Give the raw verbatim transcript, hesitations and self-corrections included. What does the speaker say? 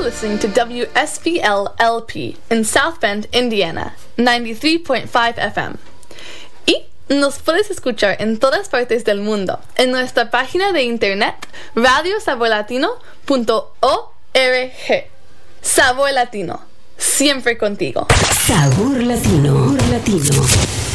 listening to W S B L L P in South Bend, Indiana, ninety-three point five F M. Y nos puedes escuchar en todas partes del mundo en nuestra página de internet radio sabor latino punto org. Sabor Latino, siempre contigo. Sabor Latino, Latino.